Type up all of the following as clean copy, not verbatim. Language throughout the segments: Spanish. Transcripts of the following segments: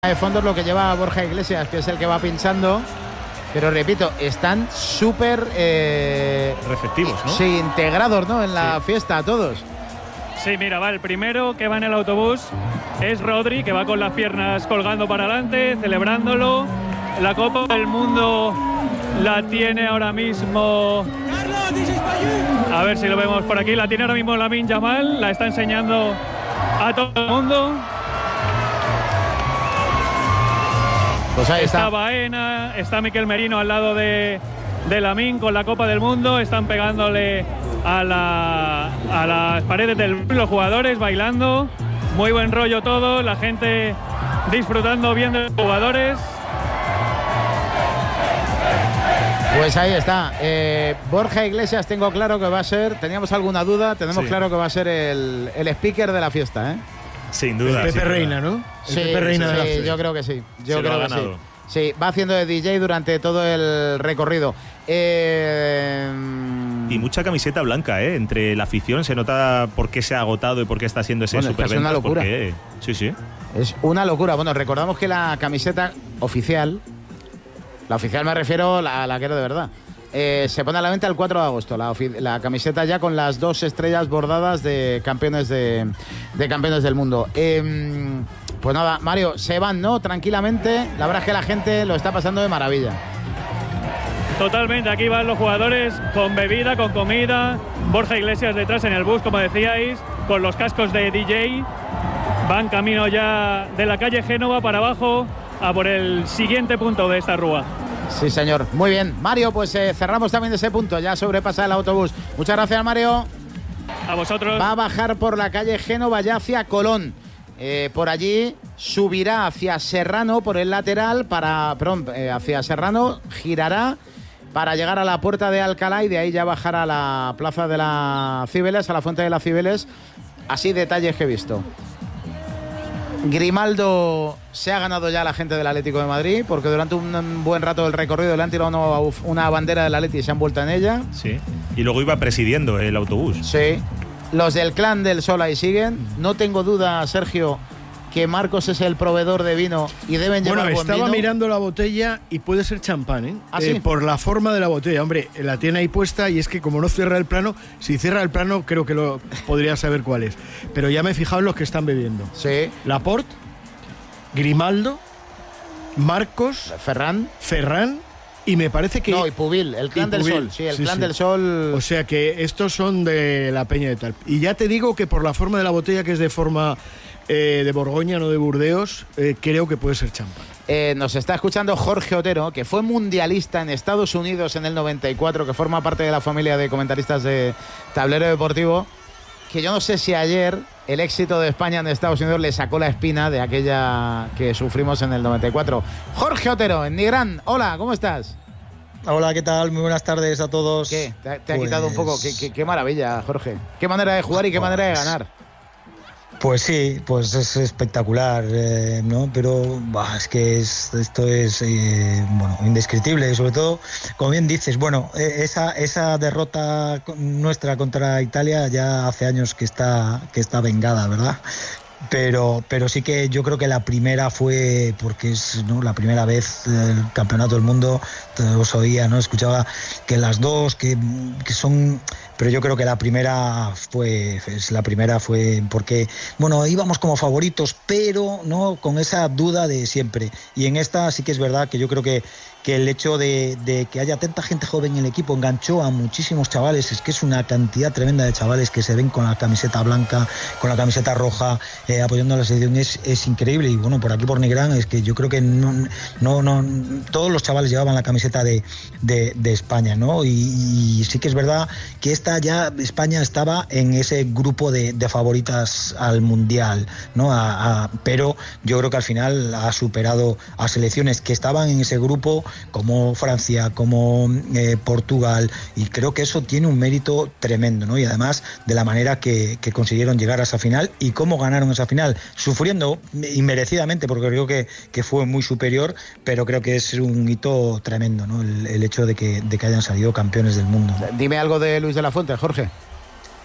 De fondo es lo que lleva Borja Iglesias, que es el que va pinchando, pero repito, están súper receptivos, ¿no? Sí, integrados, ¿no? En la fiesta, todos. Sí, mira, va el primero que va en el autobús es Rodri, que va con las piernas colgando para adelante, celebrándolo. La Copa del Mundo la tiene ahora mismo. A ver si lo vemos por aquí. La tiene ahora mismo Lamine Yamal, la está enseñando a todo el mundo. Pues ahí está Baena, está Miquel Merino al lado de Lamine con la Copa del Mundo. Están pegándole a las paredes los jugadores, bailando. Muy buen rollo todo, la gente disfrutando viendo a los jugadores. Pues ahí está. Borja Iglesias, tengo claro que va a ser, teníamos alguna duda, tenemos claro que va a ser el speaker de la fiesta, ¿eh? Sin duda. El Pepe Reina, ¿no? Sí, el Pepe Reina de la fiesta. Yo creo que sí. Yo se creo lo ha que ganado. sí. Sí, va haciendo de DJ durante todo el recorrido. Y mucha camiseta blanca, ¿eh? Entre la afición se nota por qué se ha agotado y por qué está haciendo ese superventa. Es una locura. Sí. Es una locura. Bueno, recordamos que la camiseta oficial, la oficial me refiero a la que era de verdad, se pone a la venta el 4 de agosto. La camiseta ya con las 2 estrellas bordadas de campeones de campeones del mundo. Pues nada, Mario, se van, ¿no? Tranquilamente. La verdad es que la gente lo está pasando de maravilla. Totalmente, aquí van los jugadores con bebida, con comida. Borja Iglesias detrás en el bus, como decíais, con los cascos de DJ. Van camino ya de la calle Génova para abajo a por el siguiente punto de esta rúa. Sí, señor. Muy bien. Mario, pues cerramos también ese punto. Ya sobrepasa el autobús. Muchas gracias, Mario. A vosotros. Va a bajar por la calle Génova ya hacia Colón. Por allí subirá hacia Serrano por el lateral hacia Serrano, girará para llegar a la puerta de Alcalá y de ahí ya bajar a la plaza de la Cibeles, a la fuente de la Cibeles. Así detalles que he visto. Grimaldo se ha ganado ya la gente del Atlético de Madrid, porque durante un buen rato del recorrido le han tirado una bandera del Atleti y se han vuelto en ella. Sí. Y luego iba presidiendo el autobús. Sí. Los del Clan del Sol ahí siguen. No tengo duda, Sergio, que Marcos es el proveedor de vino y deben llevar buen vino. Bueno, estaba mirando la botella y puede ser champán, ¿eh? ¿Ah, sí? Por la forma de la botella. Hombre, la tiene ahí puesta y es que como no cierra el plano, si cierra el plano creo que lo podría saber cuál es. Pero ya me he fijado en los que están bebiendo. Sí. Laporte, Grimaldo, Marcos, Ferran y me parece que... No, y Pubil, el Clan del Sol. Sí, el Clan del Sol. O sea que estos son de la Peña de Tal. Y ya te digo que por la forma de la botella, que es de forma de Borgoña, no de Burdeos, creo que puede ser champán. Nos está escuchando Jorge Otero, que fue mundialista en Estados Unidos en el 94, que forma parte de la familia de comentaristas de Tablero Deportivo, que yo no sé si ayer el éxito de España en Estados Unidos le sacó la espina de aquella que sufrimos en el 94. Jorge Otero, en Nigrán. Hola, ¿cómo estás? Hola, ¿qué tal? Muy buenas tardes a todos. ¿Qué? ¿Te ha quitado un poco? Qué maravilla, Jorge. Qué manera de jugar y qué manera de ganar. Pues sí, pues es espectacular, ¿no? Pero es que esto es indescriptible, sobre todo, como bien dices, esa derrota nuestra contra Italia ya hace años que está vengada, ¿verdad? Pero sí que yo creo que la primera fue porque es, ¿no?, la primera vez el campeonato del mundo, os oía, ¿no? Escuchaba que las dos que son, pero yo creo que la primera fue porque íbamos como favoritos, pero no con esa duda de siempre. Y en esta sí que es verdad que yo creo que el hecho de que haya tanta gente joven en el equipo enganchó a muchísimos chavales. Es que es una cantidad tremenda de chavales que se ven con la camiseta blanca, con la camiseta roja, apoyando a la selección. Es increíble. Y bueno, por aquí por Nigrán es que yo creo que no todos los chavales llevaban la camiseta de España, ¿no? Y sí que es verdad que España estaba en ese grupo de favoritas al Mundial, ¿no? Pero yo creo que al final ha superado a selecciones que estaban en ese grupo, como Francia, como Portugal, y creo que eso tiene un mérito tremendo, ¿no? Y además de la manera que consiguieron llegar a esa final y cómo ganaron esa final, sufriendo inmerecidamente, porque creo que fue muy superior, pero creo que es un hito tremendo, ¿no? El hecho de que hayan salido campeones del mundo. Dime algo de Luis de la Fuente, Jorge.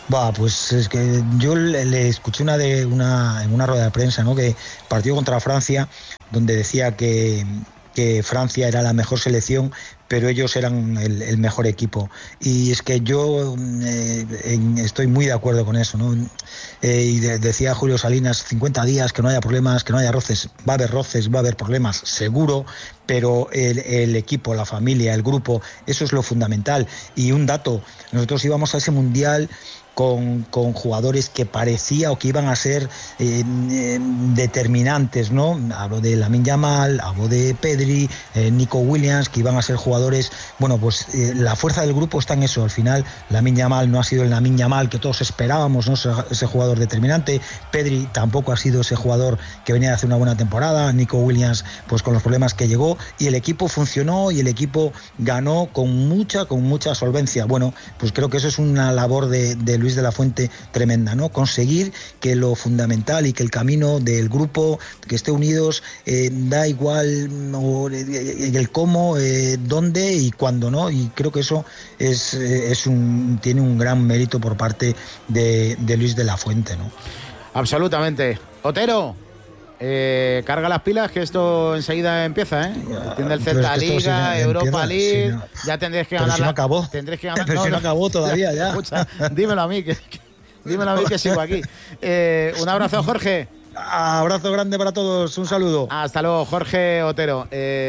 Pues es que yo le escuché en una rueda de prensa, ¿no? Que partido contra Francia, donde decía que Francia era la mejor selección, pero ellos eran el mejor equipo. Y es que yo estoy muy de acuerdo con eso, ¿no? Y decía Julio Salinas, 50 días, que no haya problemas, que no haya roces. Va a haber roces, va a haber problemas, seguro, pero el equipo, la familia, el grupo, eso es lo fundamental. Y un dato, nosotros íbamos a ese Mundial con jugadores que parecía o que iban a ser determinantes, ¿no? Hablo de Lamine Yamal, hablo de Pedri, Nico Williams, que iban a ser jugadores. Bueno, pues la fuerza del grupo está en eso. Al final, Lamine Yamal no ha sido el Lamine Yamal que todos esperábamos, ¿no? Ese jugador determinante. Pedri tampoco ha sido ese jugador que venía a hacer una buena temporada. Nico Williams, pues con los problemas que llegó, y el equipo funcionó y el equipo ganó con mucha solvencia. Bueno, pues creo que eso es una labor de Luis de la Fuente tremenda, ¿no? Conseguir que lo fundamental y que el camino del grupo, que esté unidos, da igual el cómo, dónde y cuándo, ¿no? Y creo que eso tiene un gran mérito por parte de Luis de la Fuente, ¿no? Absolutamente. Otero, carga las pilas, que esto enseguida empieza, ¿eh? Tiene el Celta Liga, Europa League, ya tendréis que ganar. Si no acabó. Tendréis que ganar. Pero si no acabó todavía, ya. Escucha, dímelo a mí, que sigo aquí. Un abrazo, Jorge. Abrazo grande para todos, un saludo. Hasta luego, Jorge Otero.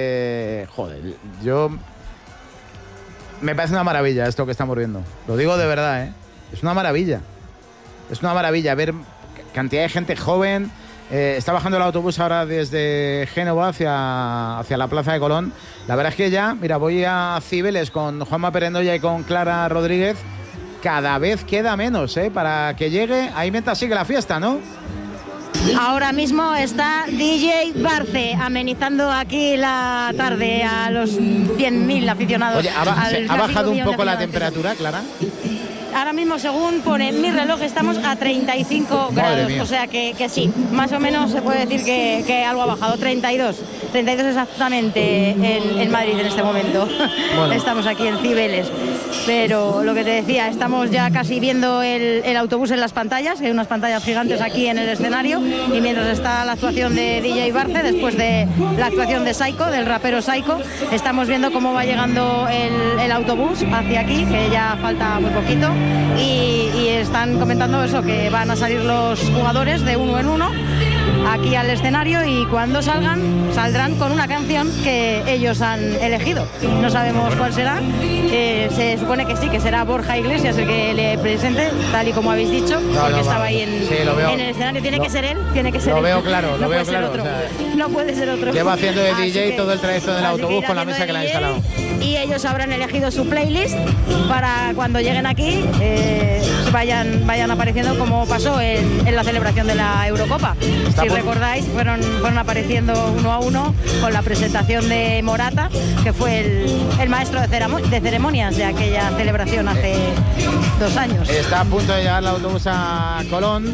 Me parece una maravilla esto que estamos viendo. Lo digo de verdad, ¿eh? Es una maravilla. Es una maravilla ver cantidad de gente joven. Está bajando el autobús ahora desde Génova hacia la Plaza de Colón. La verdad es que ya, mira, voy a Cibeles con Juanma Perendoya y con Clara Rodríguez. Cada vez queda menos, para que llegue. Ahí mientras sigue la fiesta, ¿no? Ahora mismo está DJ Barce amenizando aquí la tarde a los 100.000 aficionados. Oye, ¿ha bajado un poco la temperatura, Clara? Ahora mismo, según pone mi reloj, estamos a 35 grados, o sea que sí, más o menos se puede decir que algo ha bajado. 32 exactamente en Madrid en este momento. Bueno. Estamos aquí en Cibeles, pero lo que te decía, estamos ya casi viendo el autobús en las pantallas, que hay unas pantallas gigantes aquí en el escenario, y mientras está la actuación de DJ Barce, después de la actuación de Saiko, del rapero Saiko, estamos viendo cómo va llegando el autobús hacia aquí, que ya falta muy poquito. Y están comentando eso, que van a salir los jugadores de uno en uno aquí al escenario, y cuando saldrán con una canción que ellos han elegido. No sabemos cuál será. Se supone que sí, que será Borja Iglesias el que le presente, tal y como habéis dicho, porque estaba ahí en el escenario. Tiene que ser él. Lo veo claro. O sea, no puede ser otro. Lleva haciendo de DJ todo el trayecto del autobús con la mesa que le han instalado. Y ellos habrán elegido su playlist para cuando lleguen aquí vayan apareciendo, como pasó en la celebración de la Eurocopa. Si recordáis, fueron apareciendo uno a uno con la presentación de Morata, que fue el maestro de ceremonias de aquella celebración hace 2 años. Está a punto de llegar el autobús a Colón.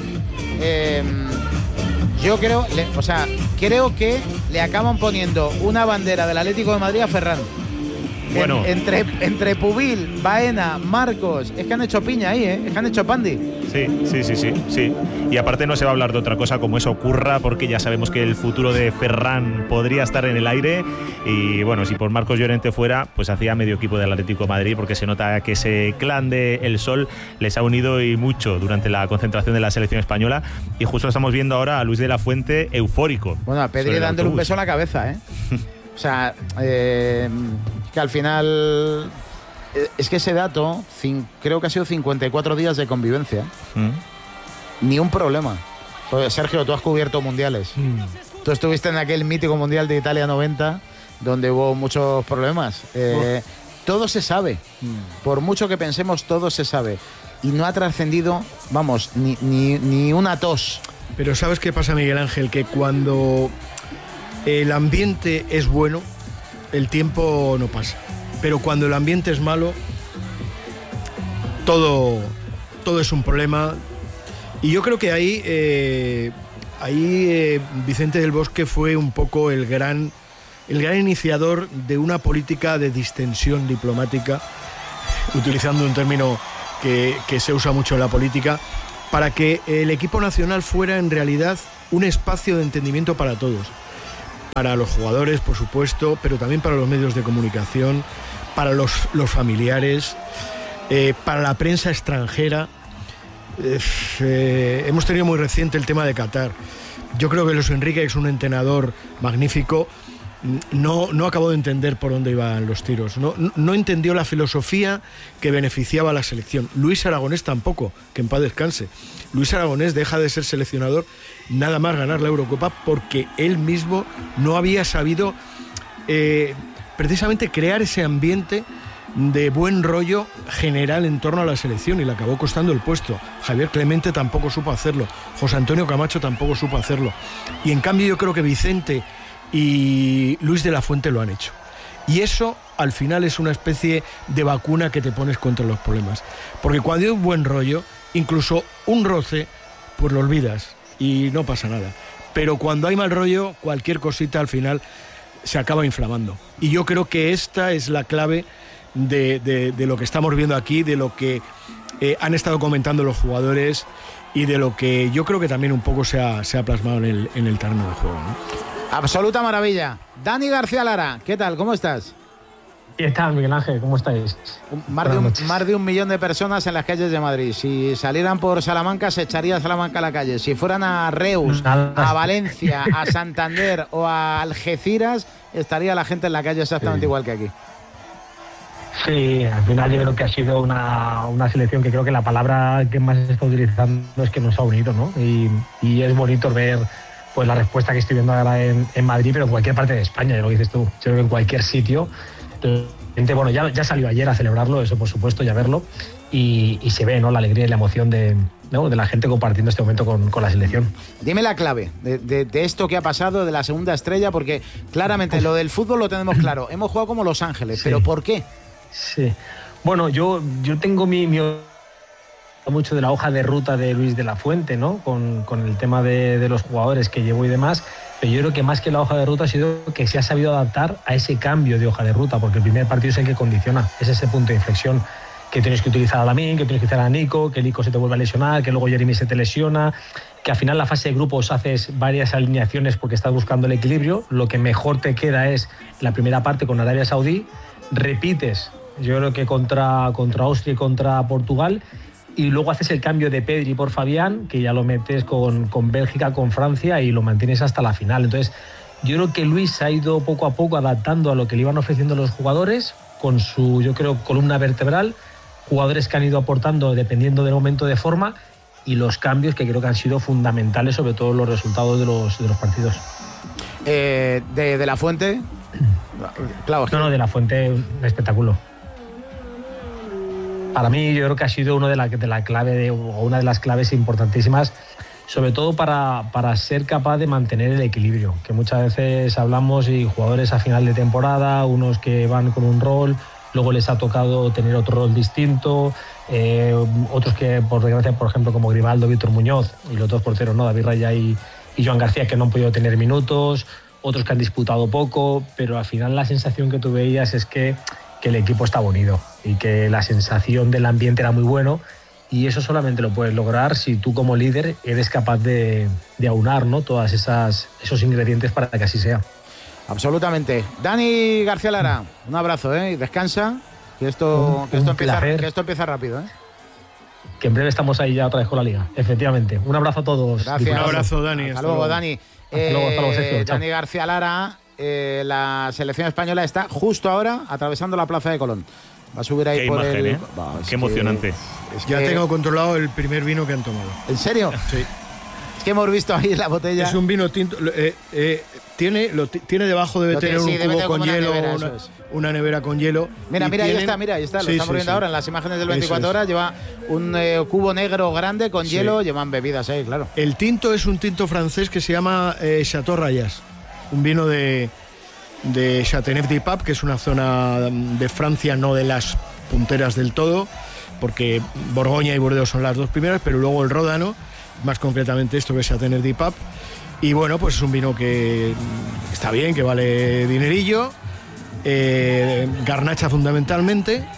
Yo creo que le acaban poniendo una bandera del Atlético de Madrid a Ferran. Bueno. Entre Pubil, Baena, Marcos, es que han hecho piña ahí, es que han hecho pandi. Sí. Y aparte no se va a hablar de otra cosa como eso ocurra, porque ya sabemos que el futuro de Ferran podría estar en el aire. Y bueno, si por Marcos Llorente fuera, pues hacía medio equipo del Atlético de Madrid, porque se nota que ese clan de El Sol les ha unido y mucho durante la concentración de la selección española. Y justo estamos viendo ahora a Luis de la Fuente eufórico. Bueno, a Pedri dándole un beso en la cabeza, O sea, que al final es que ese dato, creo que ha sido 54 días de convivencia. Ni un problema. Pues, Sergio, tú has cubierto mundiales. Tú estuviste en aquel mítico mundial de Italia 90, donde hubo muchos problemas. Todo se sabe. Por mucho que pensemos, todo se sabe. Y no ha trascendido, vamos, ni una tos. Pero ¿sabes qué pasa, Miguel Ángel? Que cuando el ambiente es bueno, el tiempo no pasa. Pero cuando el ambiente es malo, todo es un problema. Y yo creo que ahí Vicente del Bosque fue un poco el gran iniciador de una política de distensión diplomática, utilizando un término que se usa mucho en la política, para que el equipo nacional fuera en realidad un espacio de entendimiento para todos. Para los jugadores, por supuesto, pero también para los medios de comunicación, para los familiares, para la prensa extranjera. Hemos tenido muy reciente el tema de Qatar. Yo creo que Luis Enrique es un entrenador magnífico. No acabó de entender por dónde iban los tiros. No entendió la filosofía que beneficiaba a la selección. Luis Aragonés tampoco, que en paz descanse. Luis Aragonés deja de ser seleccionador nada más ganar la Eurocopa porque él mismo no había sabido precisamente crear ese ambiente de buen rollo general en torno a la selección, y le acabó costando el puesto. Javier Clemente tampoco supo hacerlo, José Antonio Camacho tampoco supo hacerlo, y en cambio yo creo que Vicente y Luis de la Fuente lo han hecho, y eso al final es una especie de vacuna que te pones contra los problemas, porque cuando hay un buen rollo, incluso un roce, pues lo olvidas y no pasa nada, pero cuando hay mal rollo, cualquier cosita al final se acaba inflamando, y yo creo que esta es la clave de lo que estamos viendo aquí, de lo que han estado comentando los jugadores y de lo que yo creo que también un poco se ha plasmado en el terreno de juego, ¿no? Absoluta maravilla. Dani García Lara, ¿qué tal? ¿Cómo estás? ¿Qué tal, Miguel Ángel? ¿Cómo estáis? Más de 1 millón de personas en las calles de Madrid. Si salieran por Salamanca, se echaría Salamanca a la calle. Si fueran a Reus, a Valencia, a Santander o a Algeciras, estaría la gente en la calle exactamente igual que aquí. Sí, al final yo creo que ha sido una selección que creo que la palabra que más se está utilizando es que nos ha unido, ¿no? Y es bonito ver pues la respuesta que estoy viendo ahora en Madrid, pero en cualquier parte de España, ya lo dices tú. Yo creo que en cualquier sitio. La gente, bueno, ya salió ayer a celebrarlo, eso por supuesto, ya verlo. Y se ve, ¿no?, la alegría y la emoción de la gente compartiendo este momento con la selección. Dime la clave de esto que ha pasado, de la segunda estrella, porque claramente lo del fútbol lo tenemos claro. Hemos jugado como Los Ángeles, sí. ¿Pero por qué? Sí. Bueno, yo tengo mi mucho de la hoja de ruta de Luis de la Fuente, ¿no? Con el tema de los jugadores que llevo y demás. Pero yo creo que más que la hoja de ruta ha sido que se ha sabido adaptar a ese cambio de hoja de ruta, porque el primer partido es el que condiciona, es ese punto de inflexión, que tienes que utilizar a Lamine, que tienes que utilizar a Nico, que Nico se te vuelve a lesionar, que luego Jeremy se te lesiona, que al final la fase de grupos haces varias alineaciones porque estás buscando el equilibrio. Lo que mejor te queda es la primera parte con Arabia Saudí, repites, yo creo que contra Austria y contra Portugal, y luego haces el cambio de Pedri por Fabián, que ya lo metes con Bélgica, con Francia, y lo mantienes hasta la final. Entonces, yo creo que Luis ha ido poco a poco adaptando a lo que le iban ofreciendo los jugadores, con su, yo creo, columna vertebral, jugadores que han ido aportando dependiendo del momento de forma, y los cambios que creo que han sido fundamentales, sobre todo los resultados de los partidos. De la Fuente... Claro, no, de la Fuente, un espectáculo. Para mí, yo creo que ha sido una de las claves importantísimas, sobre todo para ser capaz de mantener el equilibrio, que muchas veces hablamos y jugadores a final de temporada, unos que van con un rol, luego les ha tocado tener otro rol distinto, otros que, por desgracia, por ejemplo, como Grimaldo, Víctor Muñoz y los dos porteros, ¿no?, David Raya y Joan García, que no han podido tener minutos, otros que han disputado poco, pero al final la sensación que tú veías es que el equipo estaba unido y que la sensación del ambiente era muy bueno, y eso solamente lo puedes lograr si tú como líder eres capaz de aunar, ¿no?, todas esos ingredientes para que así sea. Absolutamente. Dani García Lara, un abrazo, y descansa, que esto empieza rápido, Que en breve estamos ahí ya otra vez con la liga, efectivamente. Un abrazo a todos. Gracias. Un abrazo, Dani. Hasta luego, Dani. Hasta luego, Sergio. Dani García Lara, la selección española está justo ahora atravesando la Plaza de Colón. Va a subir ahí. Qué por imagen, el... Qué emocionante. Ya tengo controlado el primer vino que han tomado. ¿En serio? Sí. Es que hemos visto ahí la botella. Es un vino tinto. Tiene debajo, debe tener un cubo con hielo, una nevera con hielo. Mira, ahí está, lo estamos viendo ahora en las imágenes del 24 horas. Lleva un cubo negro grande con hielo, llevan bebidas ahí, claro. El tinto es un tinto francés que se llama Chateau Rayas, un vino de Châteauneuf-du-Pape, que es una zona de Francia, no de las punteras del todo, porque Borgoña y Burdeos son las dos primeras, pero luego el Ródano, más concretamente esto que es Châteauneuf-du-Pape. Y bueno, pues es un vino que está bien, que vale dinerillo, garnacha fundamentalmente,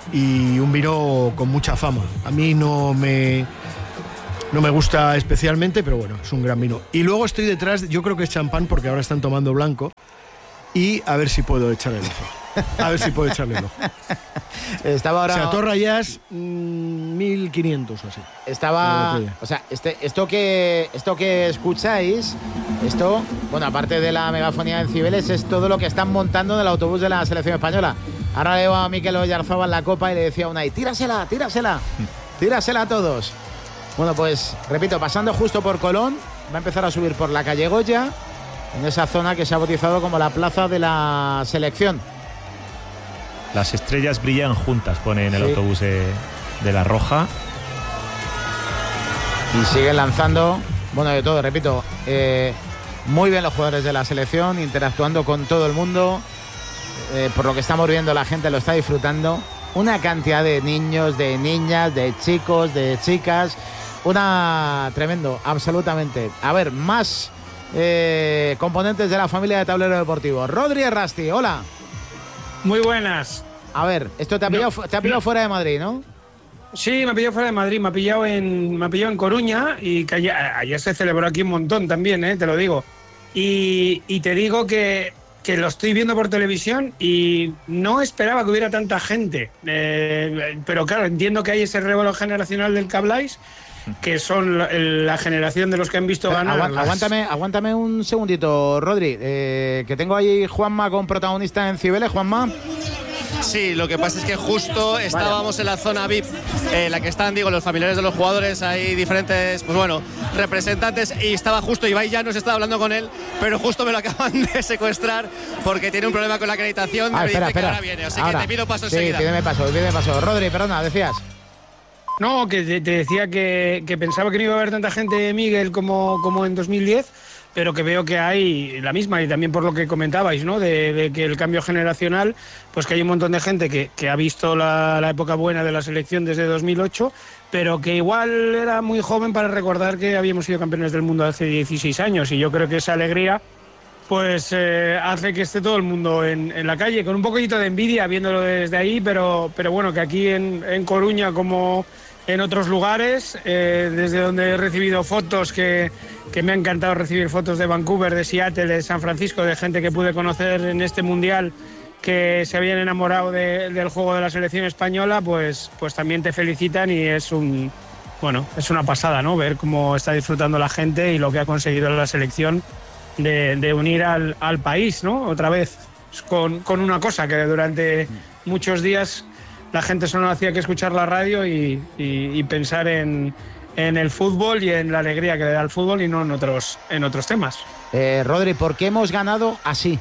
y un vino con mucha fama. A mí no me gusta especialmente, pero bueno, es un gran vino. Y luego estoy detrás, yo creo que es champán porque ahora están tomando blanco, y a ver si puedo echarle el ojo. A ver si puedo echarle el ojo. Estaba ahora... Chateau Rayas, 1500 o así. Estaba... O sea, esto que escucháis, bueno, aparte de la megafonía en Cibeles, es todo lo que están montando en el autobús de la selección española. Ahora leo a Mikel Oyarzabal en la copa y le decía a Unai, tírasela a todos. Bueno, pues, repito, pasando justo por Colón, va a empezar a subir por la calle Goya, en esa zona que se ha bautizado como la plaza de la selección. Las estrellas brillan juntas, pone en el autobús de La Roja. Y siguen lanzando, bueno, de todo, repito, muy bien los jugadores de la selección, interactuando con todo el mundo. Por lo que estamos viendo, la gente lo está disfrutando. Una cantidad de niños, de niñas, de chicos, de chicas. Tremendo, absolutamente. A ver, más componentes de la familia de Tablero Deportivo. Rodri Errasti, hola. Muy buenas. A ver, esto te ha pillado fuera de Madrid, ¿no? Sí, me ha pillado fuera de Madrid, me ha pillado en Coruña, y que ayer se celebró aquí un montón también, te lo digo. Y te digo que lo estoy viendo por televisión y no esperaba que hubiera tanta gente. Pero claro, entiendo que hay ese revuelo generacional del que habláis, que son la generación de los que han visto ganar. Aguántame un segundito, Rodri, que tengo ahí Juanma con protagonista en Cibeles. Juanma. Sí, lo que pasa es que justo estábamos en la zona VIP, en la que están, los familiares de los jugadores, hay diferentes, representantes, y estaba justo Ibai Llanos, estaba hablando con él, pero justo me lo acaban de secuestrar porque tiene un problema con la acreditación. Me dice que ahora viene, así que te pido paso enseguida. Sí, pídeme paso. Rodri, perdona, decías. No, que te decía que pensaba que no iba a haber tanta gente, Miguel, como en 2010, pero que veo que hay la misma, y también por lo que comentabais, ¿no? De que el cambio generacional, pues que hay un montón de gente que ha visto la época buena de la selección desde 2008, pero que igual era muy joven para recordar que habíamos sido campeones del mundo hace 16 años, y yo creo que esa alegría pues hace que esté todo el mundo en la calle, con un poquito de envidia viéndolo desde ahí, pero bueno, que aquí en Coruña, como en otros lugares, desde donde he recibido fotos, que me ha encantado recibir fotos de Vancouver, de Seattle, de San Francisco, de gente que pude conocer en este mundial, que se habían enamorado del juego de la selección española, pues también te felicitan, y es una pasada, ¿no? Ver cómo está disfrutando la gente y lo que ha conseguido la selección de unir al país, ¿no? Otra vez, con una cosa que durante muchos días la gente solo hacía que escuchar la radio y pensar en el fútbol y en la alegría que le da el fútbol, y no en otros temas. Rodri, ¿por qué hemos ganado así?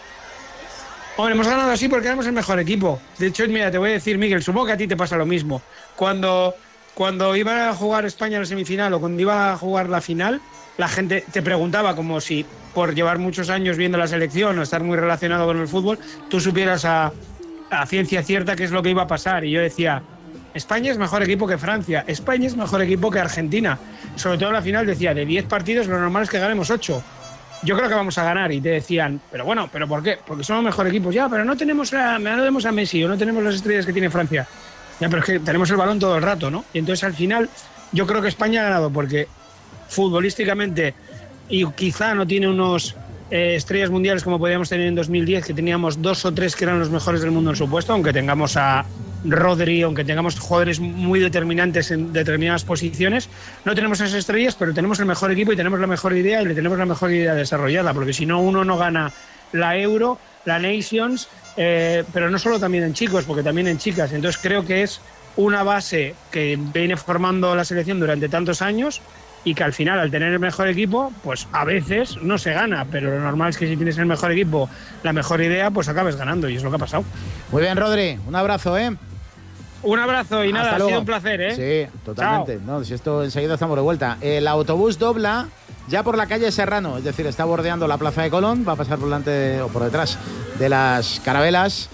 Hombre, hemos ganado así porque éramos el mejor equipo. De hecho, mira, te voy a decir, Miguel, supongo que a ti te pasa lo mismo. Cuando iba a jugar España en la semifinal o cuando iba a jugar la final, la gente te preguntaba como si, por llevar muchos años viendo la selección o estar muy relacionado con el fútbol, tú supieras a ciencia cierta qué es lo que iba a pasar. Y yo decía, España es mejor equipo que Francia, España es mejor equipo que Argentina. Sobre todo en la final decía, de 10 partidos lo normal es que ganemos 8. Yo creo que vamos a ganar. Y te decían, pero ¿por qué? Porque somos mejor equipo. Ya, pero no tenemos a Messi, o no tenemos las estrellas que tiene Francia. Ya, pero es que tenemos el balón todo el rato, ¿no? Y entonces al final yo creo que España ha ganado porque futbolísticamente, y quizá no tiene unos estrellas mundiales como podíamos tener en 2010, que teníamos 2 o 3 que eran los mejores del mundo en su puesto, aunque tengamos a Rodri, aunque tengamos jugadores muy determinantes en determinadas posiciones, no tenemos esas estrellas, pero tenemos el mejor equipo y tenemos la mejor idea, y le tenemos la mejor idea desarrollada, porque si no, uno no gana la Euro, la Nations, pero no solo también en chicos, porque también en chicas. Entonces creo que es una base que viene formando la selección durante tantos años, y que al final, al tener el mejor equipo, pues a veces no se gana, pero lo normal es que si tienes el mejor equipo, la mejor idea, pues acabes ganando, y es lo que ha pasado. Muy bien, Rodri, un abrazo, ¿eh? Un abrazo, y nada, ha sido un placer, ¿eh? Sí, totalmente. No, si esto enseguida estamos de vuelta. El autobús dobla ya por la calle Serrano, es decir, está bordeando la plaza de Colón, va a pasar por delante o por detrás de las Carabelas,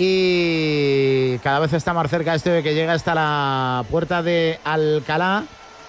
y cada vez está más cerca de que llega hasta la puerta de Alcalá.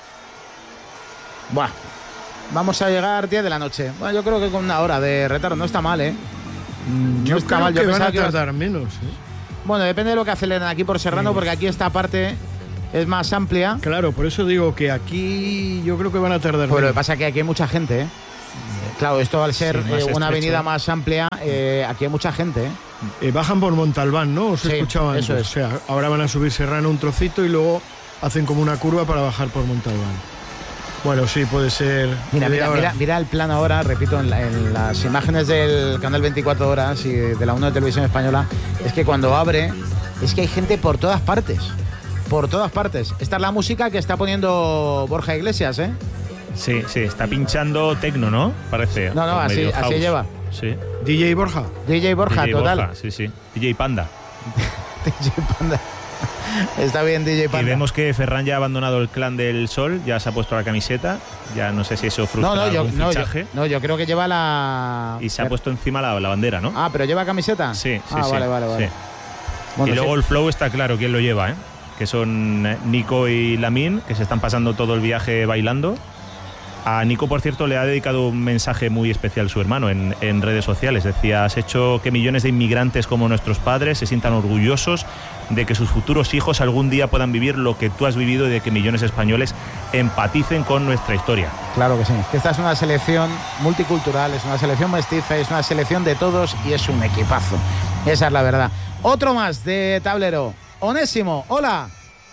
Buah, vamos a llegar 10 de la noche. Bueno, yo creo que con una hora de retardo no está mal, ¿eh? Yo creo que van a tardar menos, ¿eh? Bueno, depende de lo que aceleren aquí por Serrano, porque aquí esta parte es más amplia. Claro, por eso digo que aquí yo creo que van a tardar. Pues lo que pasa es que aquí hay mucha gente, ¿eh? Claro, esto al ser una avenida más amplia, aquí hay mucha gente, ¿eh? Bajan por Montalbán, ¿no? Os he escuchado antes. Eso es. O sea, ahora van a subir Serrano un trocito y luego hacen como una curva para bajar por Montalbán. Bueno, sí, puede ser. Mira el plan ahora, repito, en las imágenes del canal 24 Horas y de la 1 de Televisión Española, es que cuando abre, es que hay gente por todas partes. Por todas partes. Esta es la música que está poniendo Borja Iglesias, ¿eh? Sí, está pinchando tecno, ¿no? Parece. No, así lleva. Sí. DJ Borja. DJ Borja, total. Borja, sí. DJ Panda. DJ Panda. Está bien, DJ Panda. Y vemos que Ferran ya ha abandonado el Clan del Sol, ya se ha puesto la camiseta. Ya no sé si eso frustra algún fichaje. Yo creo que lleva la... Y se ha puesto encima la bandera, ¿no? Ah, ¿pero lleva camiseta? Sí. Vale. Sí. Bueno, y luego el flow está claro quién lo lleva, ¿eh? Que son Nico y Lamine, que se están pasando todo el viaje bailando. A Nico, por cierto, le ha dedicado un mensaje muy especial su hermano en redes sociales. Decía: has hecho que millones de inmigrantes como nuestros padres se sientan orgullosos de que sus futuros hijos algún día puedan vivir lo que tú has vivido y de que millones de españoles empaticen con nuestra historia. Claro que sí. Que esta es una selección multicultural, es una selección mestiza, es una selección de todos y es un equipazo. Esa es la verdad. Otro más de tablero. Onésimo, hola.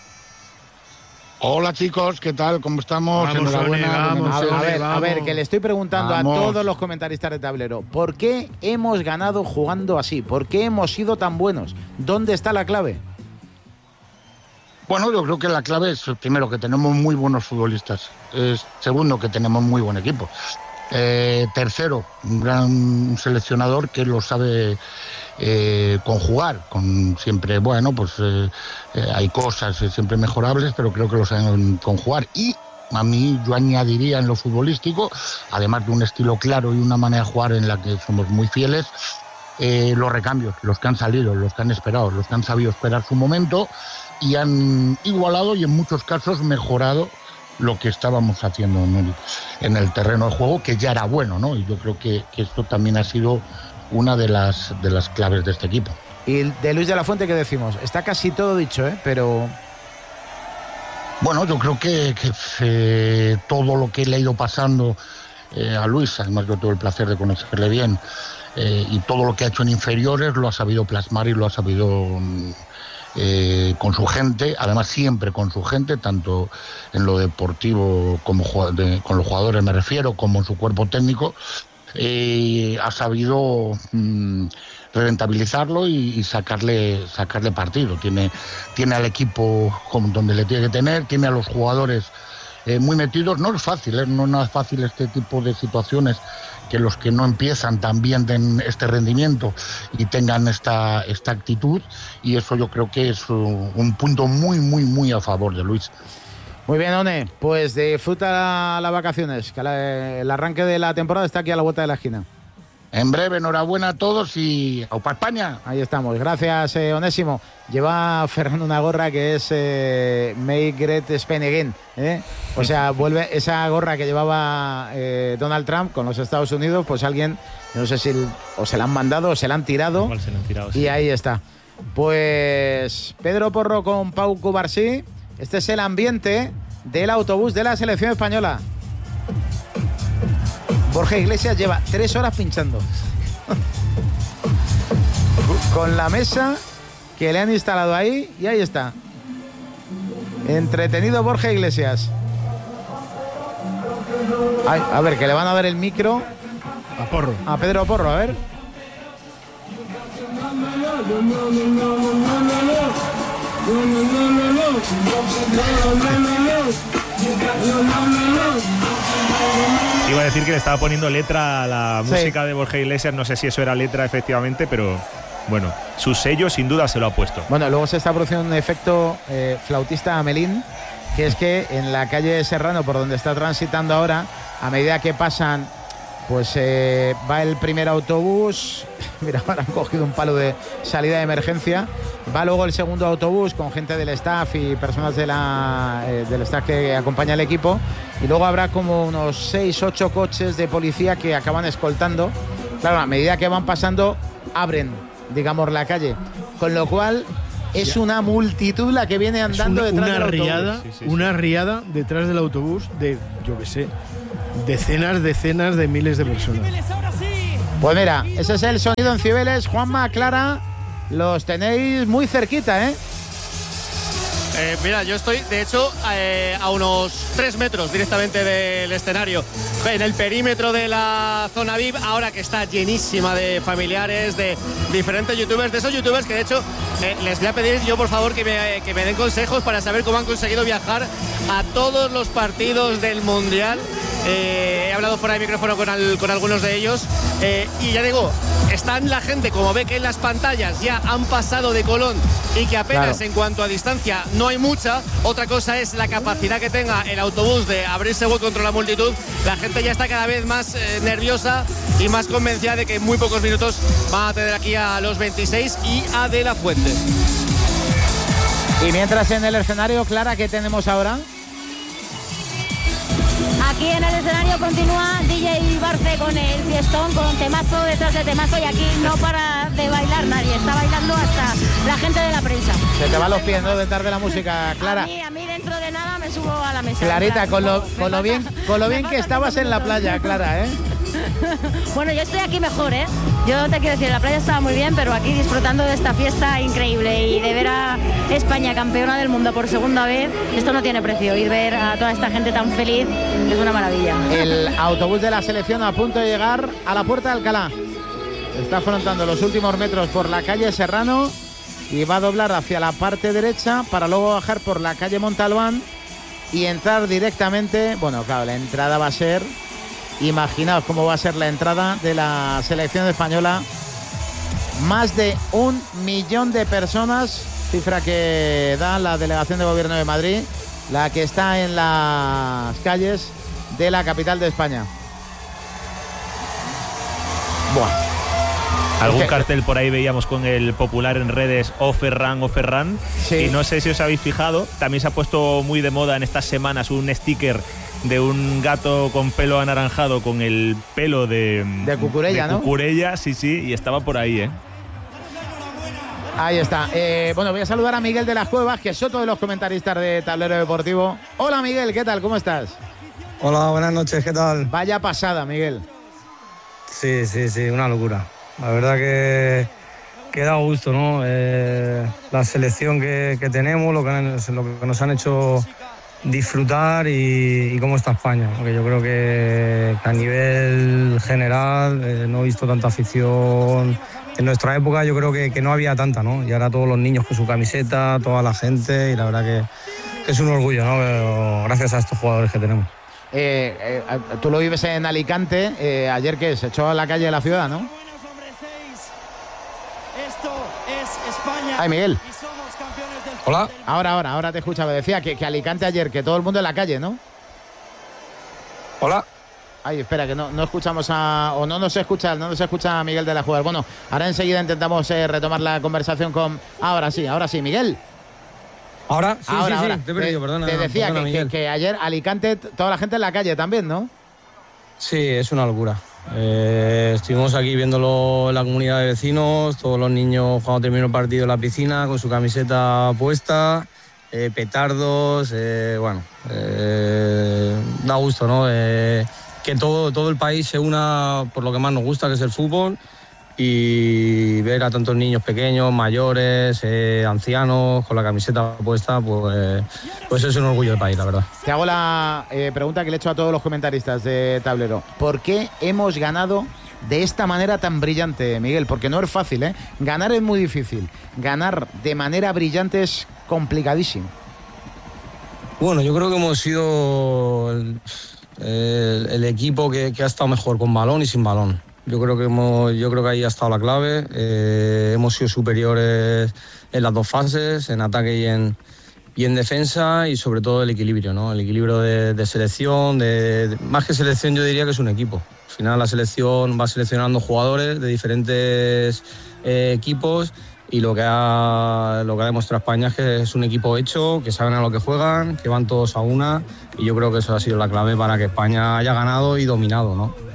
Hola chicos, ¿qué tal? ¿Cómo estamos? Vamos, enhorabuena. A ver, que le estoy preguntando a todos los comentaristas de tablero, ¿por qué hemos ganado jugando así? ¿Por qué hemos sido tan buenos? ¿Dónde está la clave? Bueno, yo creo que la clave es, primero, que tenemos muy buenos futbolistas. Segundo, que tenemos muy buen equipo. Tercero, un gran seleccionador que lo sabe conjugar, con siempre, bueno, pues hay cosas siempre mejorables, pero creo que lo saben conjugar. Y a mí yo añadiría en lo futbolístico, además de un estilo claro y una manera de jugar en la que somos muy fieles, los recambios, los que han salido, los que han esperado, los que han sabido esperar su momento y han igualado y en muchos casos mejorado lo que estábamos haciendo en el terreno de juego, que ya era bueno, ¿no? Y yo creo que esto también ha sido una de las claves de este equipo. Y de Luis de la Fuente, ¿qué decimos? Está casi todo dicho, pero... Bueno, yo creo que todo lo que le ha ido pasando a Luis, además yo tuve el placer de conocerle bien, y todo lo que ha hecho en inferiores lo ha sabido plasmar y lo ha sabido... con su gente, además siempre con su gente, tanto en lo deportivo como con los jugadores me refiero, como en su cuerpo técnico, ha sabido rentabilizarlo y sacarle partido. Tiene al equipo donde le tiene que tener, tiene a los jugadores muy metidos. No es fácil, no es fácil este tipo de situaciones, que los que no empiezan también den este rendimiento y tengan esta actitud, y eso yo creo que es un punto muy, muy, muy a favor de Luis. Muy bien, One, pues disfruta las vacaciones, que el arranque de la temporada está aquí a la vuelta de la esquina. En breve, enhorabuena a todos y ¡aupa España! Ahí estamos, gracias Onésimo. Lleva Ferran una gorra que es Make Great Spain Again, ¿eh? O sea, vuelve esa gorra que llevaba Donald Trump con los Estados Unidos, pues alguien, no sé si o se la han mandado o se la han tirado, y ahí está. Pues Pedro Porro con Pau Cubarsí, este es el ambiente del autobús de la selección española. Borja Iglesias lleva 3 horas pinchando con la mesa que le han instalado ahí, y ahí está. Entretenido Borja Iglesias. Ay, a ver, que le van a dar el micro a Porro. A Pedro Porro, a ver. Iba a decir que le estaba poniendo letra a la música de Borja Iglesias, no sé si eso era letra efectivamente, pero bueno, su sello sin duda se lo ha puesto. Bueno, luego se está produciendo un efecto flautista Amelín, que es que en la calle Serrano, por donde está transitando ahora, a medida que pasan, pues va el primer autobús, mira, ahora han cogido un palo de salida de emergencia, va luego el segundo autobús con gente del staff y personas del staff que acompaña al equipo, y luego habrá como unos 6-8 coches de policía que acaban escoltando. Claro, a medida que van pasando, abren, digamos, la calle. con lo cual es una multitud la que viene andando detrás del autobús. Una riada detrás del autobús de, yo qué sé, decenas de miles de personas. Pues mira, ese es el sonido en Cibeles. Juanma, Clara, los tenéis muy cerquita, ¿eh? Mira, yo estoy, de hecho, a unos 3 metros directamente del escenario, en el perímetro de la zona VIP, ahora que está llenísima de familiares, de diferentes youtubers, de esos youtubers que de hecho les voy a pedir yo, por favor, que me den consejos para saber cómo han conseguido viajar a todos los partidos del Mundial. He hablado fuera de micrófono con algunos de ellos y ya digo, están la gente, como ve que en las pantallas ya han pasado de Colón y que apenas en cuanto a distancia no hay mucha. Otra cosa es la capacidad que tenga el autobús de abrirse hueco contra la multitud. La gente ya está cada vez más nerviosa y más convencida de que en muy pocos minutos van a tener aquí a los 26 y a De La Fuente. Y mientras en el escenario, Clara, ¿qué tenemos ahora? Aquí en el escenario continúa DJ Barce con el fiestón, con temazo detrás de temazo, y aquí no para de bailar nadie, está bailando hasta la gente de la prensa. Se te van los pies, ¿no?, detrás de la música, Clara. A mí dentro de nada me subo a la mesa. Clarita, con lo bien que estabas en la playa, Clara, ¿eh? Bueno, yo estoy aquí mejor, ¿eh? Yo te quiero decir, la playa estaba muy bien, pero aquí disfrutando de esta fiesta increíble y de ver a España campeona del mundo por segunda vez, esto no tiene precio. Ir ver a toda esta gente tan feliz es una maravilla. El autobús de la selección a punto de llegar a la Puerta de Alcalá. Está afrontando los últimos metros por la calle Serrano y va a doblar hacia la parte derecha para luego bajar por la calle Montalbán y entrar directamente. Bueno, claro, la entrada va a ser... Imaginaos cómo va a ser la entrada de la selección española. Más de 1 millón de personas, cifra que da la Delegación de Gobierno de Madrid, la que está en las calles de la capital de España. Buah. Algún cartel por ahí veíamos con el popular en redes o Ferran. Sí. Y no sé si os habéis fijado, también se ha puesto muy de moda en estas semanas un sticker de un gato con pelo anaranjado con el pelo de Cucurella, ¿no? Cucurella, sí, y estaba por ahí, ¿eh? Ahí está. Bueno, voy a saludar a Miguel de las Cuevas, que es otro de los comentaristas de Tablero Deportivo. Hola, Miguel, ¿qué tal? ¿Cómo estás? Hola, buenas noches, ¿qué tal? Vaya pasada, Miguel. Sí, una locura. La verdad que da gusto, ¿no? La selección que tenemos, lo que nos han hecho disfrutar y cómo está España, porque yo creo que a nivel general no he visto tanta afición. En nuestra época yo creo que no había tanta, ¿no? Y ahora todos los niños con su camiseta, toda la gente, y la verdad que es un orgullo, ¿no? Pero gracias a estos jugadores que tenemos. Tú lo vives en Alicante, ayer que se echó a la calle de la ciudad, ¿no? Ay, Miguel. Hola. Ahora te escuchaba. Decía que Alicante ayer, que todo el mundo en la calle, ¿no? Hola. Ay, espera, que no escuchamos o no nos escucha a Miguel de la Cuevas. Bueno, ahora enseguida intentamos retomar la conversación con... Ahora sí, Miguel. Ahora. Te he perdido, perdona. Te decía que ayer Alicante, toda la gente en la calle también, ¿no? Sí, es una locura. Estuvimos aquí viéndolo en la comunidad de vecinos, todos los niños cuando terminó el partido en la piscina con su camiseta puesta, petardos, da gusto, ¿no? Que todo el país se una por lo que más nos gusta, que es el fútbol, y ver a tantos niños pequeños, mayores, ancianos con la camiseta puesta, pues es un orgullo del país, la verdad. Te hago la pregunta que le he hecho a todos los comentaristas de Tablero. ¿Por qué hemos ganado de esta manera tan brillante, Miguel? Porque no es fácil, ¿eh? Ganar es muy difícil. Ganar de manera brillante es complicadísimo. Bueno, yo creo que hemos sido el equipo que ha estado mejor con balón y sin balón. Yo creo que ahí ha estado la clave. Hemos sido superiores en las dos fases, en ataque y en defensa, y sobre todo el equilibrio, ¿no? El equilibrio de selección, más que selección yo diría que es un equipo. Al final la selección va seleccionando jugadores de diferentes equipos, y lo que ha demostrado España es que es un equipo hecho, que saben a lo que juegan, que van todos a una, y yo creo que eso ha sido la clave para que España haya ganado y dominado, ¿no?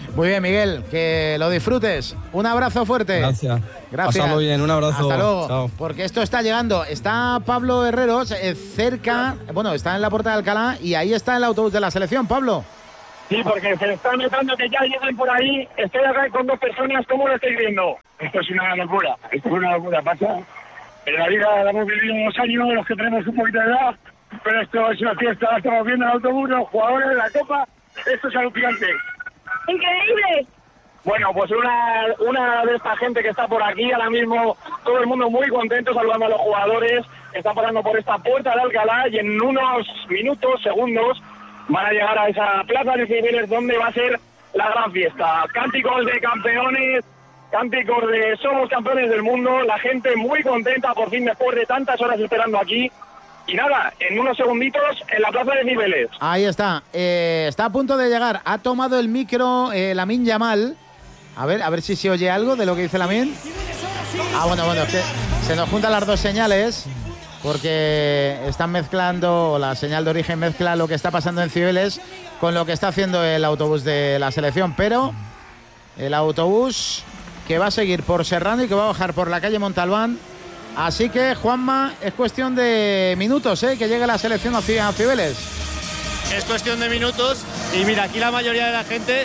Muy bien, Miguel, que lo disfrutes. Un abrazo fuerte. Gracias. Pasado bien, un abrazo. Hasta luego. Chao. Porque esto está llegando. Está Pablo Herreros cerca, bueno, está en la Puerta de Alcalá y ahí está el autobús de la selección, Pablo. Sí, porque se está notando que ya llegan por ahí. Estoy acá con 2 personas. ¿Cómo lo estáis viendo? Esto es una locura. Pasa. En la vida la hemos vivido unos años, los que tenemos un poquito de edad. Pero esto es una fiesta. Estamos viendo el autobús, los jugadores, la copa. Esto es alucinante. ¡Increíble! Bueno, pues una de esta gente que está por aquí, ahora mismo todo el mundo muy contento saludando a los jugadores. Están pasando por esta Puerta de Alcalá y en unos minutos, segundos, van a llegar a esa plaza de Cibeles donde va a ser la gran fiesta. Cánticos de campeones, cánticos de somos campeones del mundo, la gente muy contenta por fin después de tantas horas esperando aquí. Y nada, en unos segunditos en la plaza de Cibeles. Ahí está, está a punto de llegar. Ha tomado el micro Lamine Yamal. A ver si se oye algo de lo que dice Lamine. Bueno, es que se nos juntan las dos señales porque están mezclando, la señal de origen mezcla lo que está pasando en Cibeles con lo que está haciendo el autobús de la selección, pero el autobús que va a seguir por Serrano y que va a bajar por la calle Montalbán. Así que, Juanma, es cuestión de minutos, que llegue la selección hacia Cibeles. Es cuestión de minutos y mira, aquí la mayoría de la gente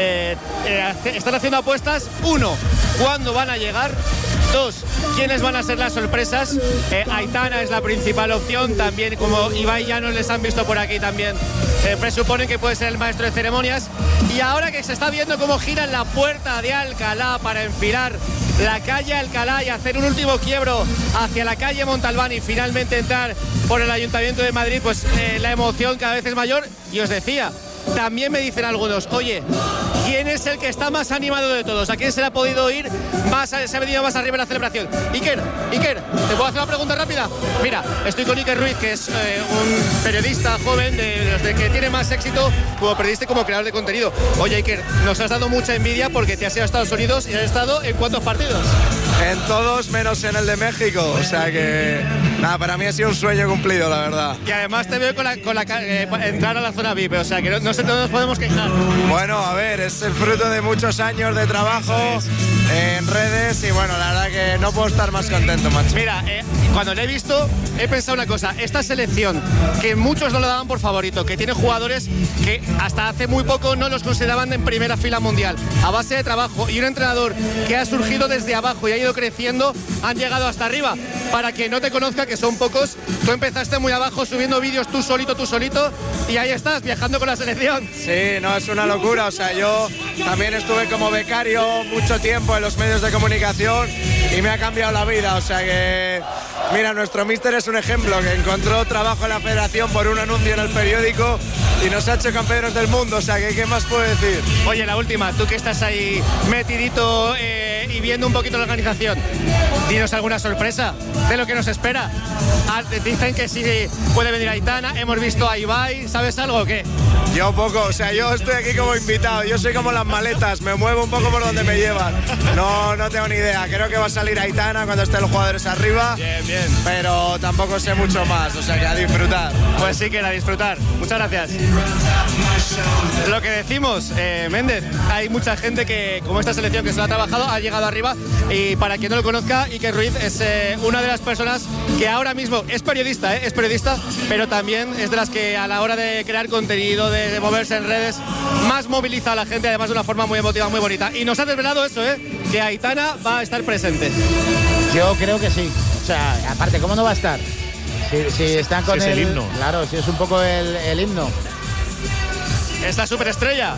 están haciendo apuestas. 1, ¿cuándo van a llegar? 2, ¿quiénes van a ser las sorpresas? Aitana es la principal opción, también como Ibai Llanos les han visto por aquí también. Presuponen que puede ser el maestro de ceremonias. Y ahora que se está viendo cómo giran la Puerta de Alcalá para enfilar la calle Alcalá y hacer un último quiebro hacia la calle Montalbán y finalmente entrar por el Ayuntamiento de Madrid, pues la emoción cada vez es mayor. Y os decía, también me dicen algunos, oye, ¿quién es el que está más animado de todos? ¿A quién se le ha podido ir más, se ha venido más arriba en la celebración? Iker, ¿te puedo hacer una pregunta rápida? Mira, estoy con Iker Ruiz, que es un periodista joven de los que tiene más éxito como periodista y como creador de contenido. Oye, Iker, nos has dado mucha envidia porque te has ido a Estados Unidos y has estado ¿en cuántos partidos? En todos menos en el de México, o sea que nada, para mí ha sido un sueño cumplido, la verdad. Y además te veo con entrar a la zona VIP, o sea que no nos podemos quejar. Bueno, a ver, es el fruto de muchos años de trabajo en redes y bueno, la verdad que no puedo estar más contento, macho. Mira, cuando lo he visto he pensado una cosa, esta selección que muchos no lo daban por favorito, que tiene jugadores que hasta hace muy poco no los consideraban en primera fila mundial, a base de trabajo y un entrenador que ha surgido desde abajo y ha ido creciendo, han llegado hasta arriba. Para que no te conozca, que son pocos, tú empezaste muy abajo subiendo vídeos tú solito y ahí estás, viajando con la selección. Sí, no, es una locura, o sea, yo también estuve como becario mucho tiempo en los medios de comunicación y me ha cambiado la vida, o sea que, mira, nuestro míster es un ejemplo, que encontró trabajo en la federación por un anuncio en el periódico y nos ha hecho campeones del mundo, o sea que, ¿qué más puedo decir? Oye, la última, tú que estás ahí metidito y viendo un poquito la organización, dinos alguna sorpresa de lo que nos espera. Dicen que sí puede venir Aitana, hemos visto a Ibai, ¿sabes algo o qué? Yo poco, o sea, yo estoy aquí como invitado, yo soy como las maletas, me muevo un poco por donde me llevan. No tengo ni idea, creo que va a salir Aitana cuando estén los jugadores arriba. Bien. Pero tampoco sé mucho más, o sea que a disfrutar. Pues sí que a disfrutar, muchas gracias. Lo que decimos, Méndez, hay mucha gente que, como esta selección que se lo ha trabajado, ha llegado arriba y para quien no lo conozca, Iker Ruiz es una de las personas que ahora mismo es periodista, pero también es de las que a la hora de crear contenido, de moverse en redes, más moviliza a la gente, además de una forma muy emotiva, muy bonita. Y nos ha desvelado eso, que Aitana va a estar presente. Yo creo que sí. O sea, aparte, ¿cómo no va a estar? Si están con el himno. Claro, si es un poco el himno. Esta superestrella.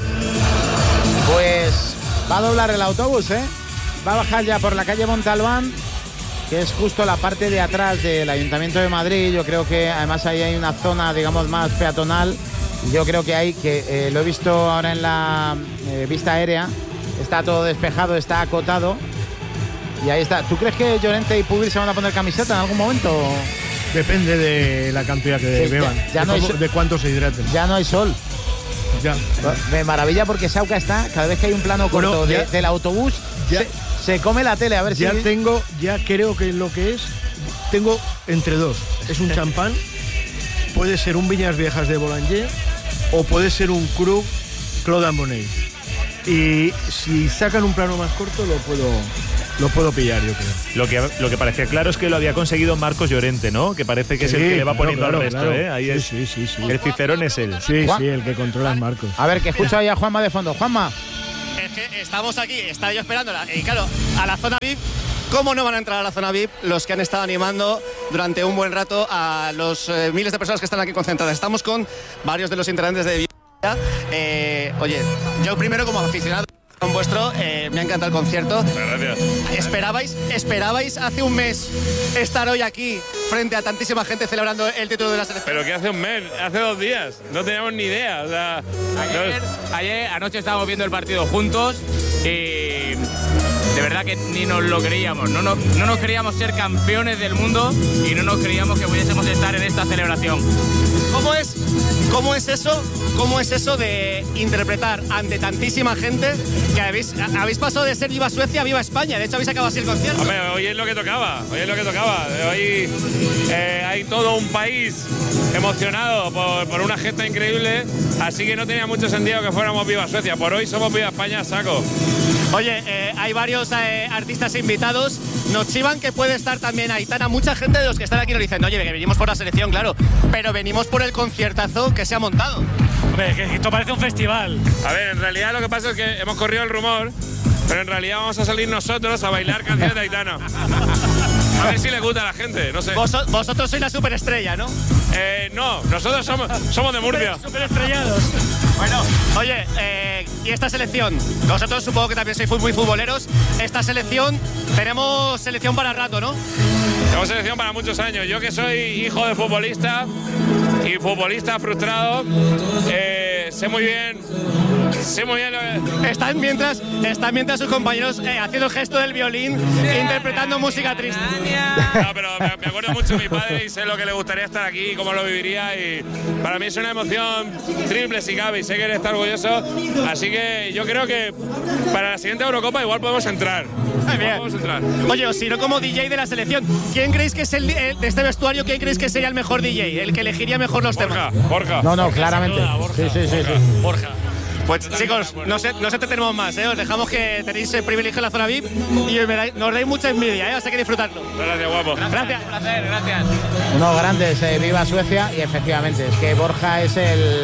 Pues va a doblar el autobús, Va a bajar ya por la calle Montalbán, que es justo la parte de atrás del Ayuntamiento de Madrid. Yo creo que además ahí hay una zona, digamos, más peatonal. Yo creo que hay, lo he visto ahora en la vista aérea, está todo despejado, está acotado. Y ahí está. ¿Tú crees que Llorente y Pubil se van a poner camiseta en algún momento? Depende de la cantidad que beban, de cuánto se hidraten. Ya no hay sol. Ya. Me maravilla porque Sauca está, cada vez que hay un plano corto del autobús, se come la tele, a ver ya si... Ya creo que lo que es, tengo entre dos. Es un champán, puede ser un Viñas Viejas de Boulanger o puede ser un Krug Claude Ambonnet. Y si sacan un plano más corto lo puedo pillar, yo creo. Lo que parecía claro es que lo había conseguido Marcos Llorente, ¿no? Que parece que es el que le va poniendo al resto, claro. Ahí sí. El Cicerón es él. Sí, el que controla es Marcos. A ver, que escucho ahí a Juanma de fondo. Juanma. Es que estamos aquí, estaba yo esperándola. Y claro, a la zona VIP, ¿cómo no van a entrar a la zona VIP los que han estado animando durante un buen rato a los miles de personas que están aquí concentradas? Estamos con varios de los integrantes de VIP. Oye, yo primero como aficionado vuestro, me ha encantado el concierto. Gracias. ¿Esperabais hace un mes estar hoy aquí frente a tantísima gente celebrando el título de la selección? Pero que hace un mes, hace 2 días, no teníamos ni idea. O sea, anoche estábamos viendo el partido juntos y de verdad que ni nos lo creíamos. No nos creíamos ser campeones del mundo y no nos creíamos que pudiésemos estar en esta celebración. ¿Cómo es eso de interpretar ante tantísima gente que habéis pasado de ser Viva Suecia a Viva España? De hecho, habéis acabado así el concierto. Hombre, hoy es lo que tocaba. Hoy hay todo un país emocionado por una gesta increíble, así que no tenía mucho sentido que fuéramos Viva Suecia. Por hoy somos Viva España, saco. Oye, hay varios artistas invitados. Nos chivan que puede estar también Aitana. Mucha gente de los que están aquí nos dicen, oye, que venimos por la selección, claro, pero venimos por el conciertazo que se ha montado. Hombre, que esto parece un festival. A ver, en realidad lo que pasa es que hemos corrido el rumor, pero en realidad vamos a salir nosotros a bailar canciones de Aitana. A ver si le gusta a la gente, no sé. Vosotros sois la superestrella, ¿no? No, nosotros somos de Murcia. Superestrellados. Bueno, oye, ¿y esta selección? Vosotros supongo que también sois muy futboleros. Esta selección, tenemos selección para rato, ¿no? Tenemos selección para muchos años. Yo que soy hijo de futbolista y futbolista frustrado, sé muy bien lo que... Están mientras sus compañeros haciendo el gesto del violín, interpretando música triste. No, pero me acuerdo mucho de mi padre y sé lo que le gustaría estar aquí, cómo lo viviría, y para mí es una emoción triple si cabe y sé que él está orgulloso, así que yo creo que para la siguiente Eurocopa igual podemos entrar. Oye, o si no como DJ de la selección, ¿quién creéis que es de este vestuario, quién creéis que sería el mejor DJ, el que elegiría mejor los temas? Borja. No, claramente. Borja. Sí. Borja. Pues chicos, no sé te tenemos más, os dejamos que tenéis el privilegio en la zona VIP y nos dais mucha envidia, así que disfrutarlo. Gracias, guapo. Gracias. Un placer, gracias. Unos grandes, Viva Suecia, y efectivamente, es que Borja es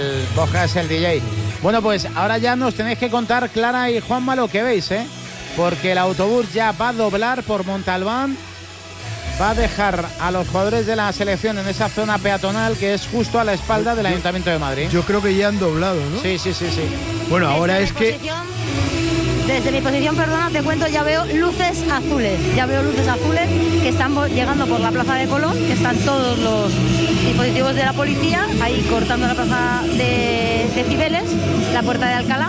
el DJ. Bueno, pues ahora ya nos tenéis que contar, Clara y Juanma, lo que veis, porque el autobús ya va a doblar por Montalbán, va a dejar a los jugadores de la selección en esa zona peatonal que es justo a la espalda del Ayuntamiento de Madrid. Yo creo que ya han doblado, ¿no? Sí. Bueno, ahora es que... Desde mi posición, perdona, te cuento, ya veo luces azules. Que están llegando por la Plaza de Colón, que están todos los dispositivos de la policía ahí cortando la plaza de Cibeles, la puerta de Alcalá.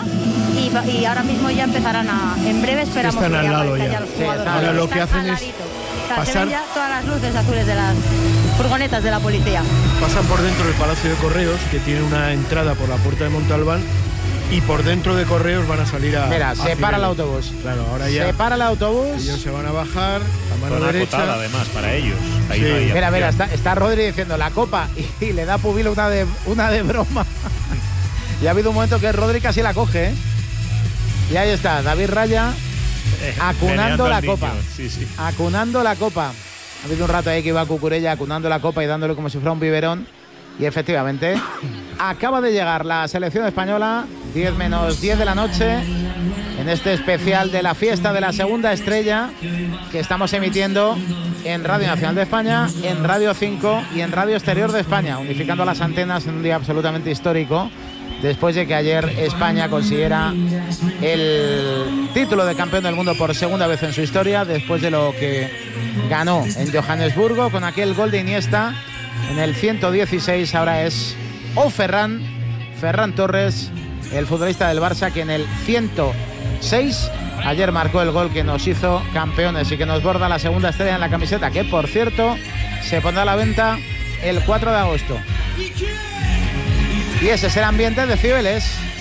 Y ahora mismo ya empezarán en breve esperamos están que al lado ya. los jugadores. Ahora lo que hacen es se ven ya todas las luces azules de las furgonetas de la policía. Pasan por dentro del Palacio de Correos, que tiene una entrada por la puerta de Montalbán, y por dentro de Correos van a salir a... Mira, se para el autobús. Claro, ahora ya... Se para el autobús. Ellos se van a bajar, a mano Zona derecha. acotada, además, para ellos. Ahí Sí. no hay Mira, opción. está Rodri diciendo la copa y le da a Pubilo una de broma. Y ha habido un momento que Rodri casi la coge, Y ahí está, David Raya acunando la copa. Sí. Acunando la copa. Ha habido un rato ahí que iba Cucurella acunando la copa y dándole como si fuera un biberón. Y efectivamente, acaba de llegar la selección española, 10 menos 10 de la noche, en este especial de la fiesta de la segunda estrella que estamos emitiendo en Radio Nacional de España, en Radio 5 y en Radio Exterior de España, unificando las antenas en un día absolutamente histórico, después de que ayer España consiguiera el título de campeón del mundo por segunda vez en su historia, después de lo que ganó en Johannesburgo con aquel gol de Iniesta en el 116. Ahora es Ferran Torres, el futbolista del Barça, que en el 106 ayer marcó el gol que nos hizo campeones y que nos borda la segunda estrella en la camiseta, que por cierto se pondrá a la venta el 4 de agosto. Y ese es el ambiente de Cibeles.